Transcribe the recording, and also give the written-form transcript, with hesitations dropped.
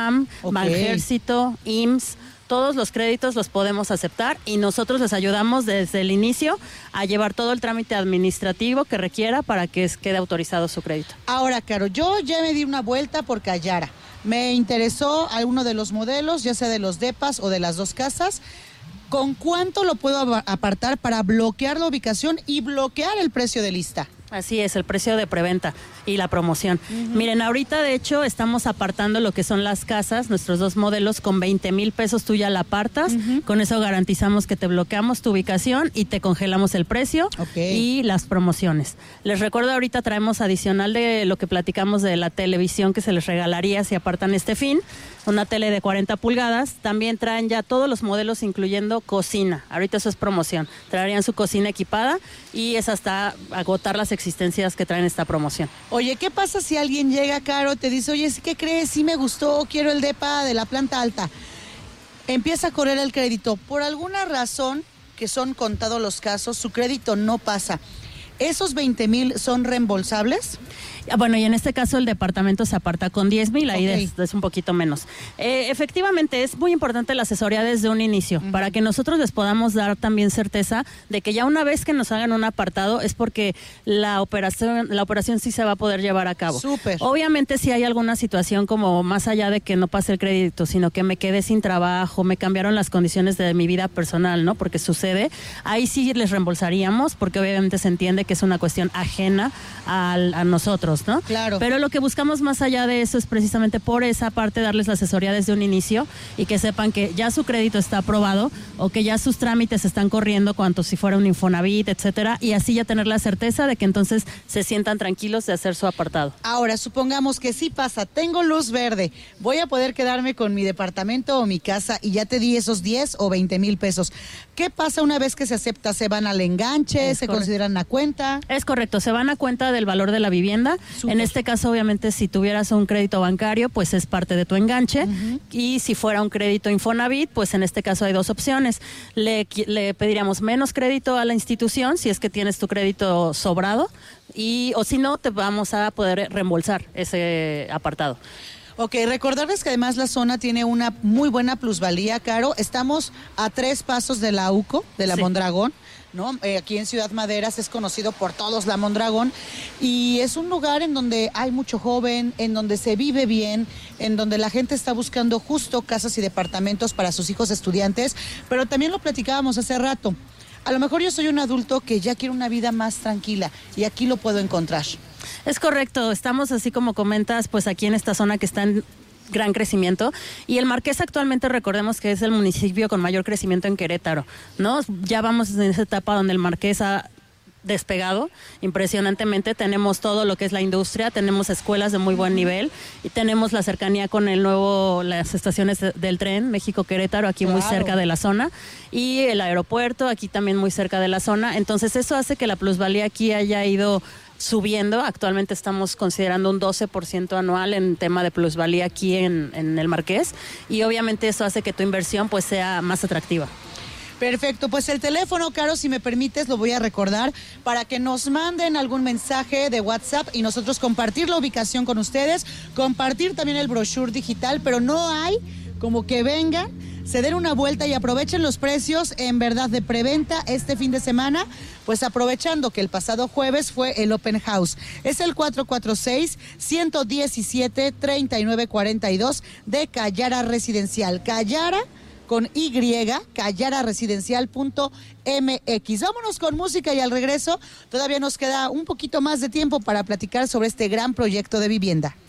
FOBAM, Banjército, IMSS. Todos los créditos los podemos aceptar y nosotros les ayudamos desde el inicio a llevar todo el trámite administrativo que requiera para que quede autorizado su crédito. Ahora, Caro, yo ya me di una vuelta por Callara. Me interesó alguno de los modelos, ya sea de los depas o de las dos casas. ¿Con cuánto lo puedo apartar para bloquear la ubicación y bloquear el precio de lista? Así es, el precio de preventa y la promoción. Miren, ahorita de hecho estamos apartando lo que son las casas, nuestros dos modelos, con 20,000 pesos tú ya la apartas. Con eso garantizamos que te bloqueamos tu ubicación y te congelamos el precio y las promociones. Les recuerdo, ahorita traemos adicional de lo que platicamos de la televisión que se les regalaría si apartan este fin, una tele de 40 pulgadas. También traen ya todos los modelos incluyendo cocina. Ahorita eso es promoción. Traerían su cocina equipada y es hasta agotar las existencias que traen esta promoción. Oye, ¿qué pasa si alguien llega, Caro, te dice, oye, ¿qué crees? Sí me gustó, quiero el depa de la planta alta. Empieza a correr el crédito. Por alguna razón, que son contados los casos, su crédito no pasa. ¿Esos 20,000 son reembolsables? Bueno, y en este caso el departamento se aparta con 10,000, ahí es un poquito menos. Efectivamente, es muy importante la asesoría desde un inicio, para que nosotros les podamos dar también certeza de que ya una vez que nos hagan un apartado es porque la operación sí se va a poder llevar a cabo. Súper. Obviamente si hay alguna situación como más allá de que no pase el crédito, sino que me quedé sin trabajo, me cambiaron las condiciones de mi vida personal, ¿no? Porque sucede, ahí sí les reembolsaríamos, porque obviamente se entiende que es una cuestión ajena a nosotros, ¿no? Claro. Pero lo que buscamos más allá de eso es precisamente por esa parte darles la asesoría desde un inicio y que sepan que ya su crédito está aprobado o que ya sus trámites están corriendo cuanto si fuera un Infonavit, etcétera, y así ya tener la certeza de que entonces se sientan tranquilos de hacer su apartado. Ahora, supongamos que sí pasa, tengo luz verde, voy a poder quedarme con mi departamento o mi casa y ya te di esos 10 o 20,000 pesos. ¿Qué pasa una vez que se acepta? ¿Se van al enganche? ¿Se consideran a cuenta? Es correcto, se van a cuenta del valor de la vivienda. Súper. En este caso, obviamente, si tuvieras un crédito bancario, pues es parte de tu enganche. Y si fuera un crédito Infonavit, pues en este caso hay dos opciones. Le pediríamos menos crédito a la institución si es que tienes tu crédito sobrado o si no, te vamos a poder reembolsar ese apartado. Ok, recordarles que además la zona tiene una muy buena plusvalía, Caro. Estamos a 3 pasos de la UCO, de la Mondragón, ¿no? Aquí en Ciudad Maderas es conocido por todos la Mondragón y es un lugar en donde hay mucho joven, en donde se vive bien, en donde la gente está buscando justo casas y departamentos para sus hijos estudiantes, pero también lo platicábamos hace rato. A lo mejor yo soy un adulto que ya quiere una vida más tranquila y aquí lo puedo encontrar. Es correcto, estamos así como comentas, pues aquí en esta zona que está en gran crecimiento y el Marqués actualmente recordemos que es el municipio con mayor crecimiento en Querétaro, ¿no? Ya vamos en esa etapa donde el Marqués ha despegado impresionantemente, tenemos todo lo que es la industria, tenemos escuelas de muy buen nivel y tenemos la cercanía con las estaciones del tren México-Querétaro aquí muy cerca de la zona y el aeropuerto aquí también muy cerca de la zona, entonces eso hace que la plusvalía aquí haya ido subiendo. Actualmente estamos considerando un 12% anual en tema de plusvalía aquí en el Marqués y obviamente eso hace que tu inversión pues sea más atractiva. Perfecto, pues el teléfono, Caro, si me permites, lo voy a recordar para que nos manden algún mensaje de WhatsApp y nosotros compartir la ubicación con ustedes, compartir también el brochure digital, pero no hay como que vengan, se den una vuelta y aprovechen los precios en verdad de preventa este fin de semana, pues aprovechando que el pasado jueves fue el Open House. Es el 446-117-3942 de Callara Residencial. Callara con Y, callararesidencial.mx. Vámonos con música y al regreso todavía nos queda un poquito más de tiempo para platicar sobre este gran proyecto de vivienda.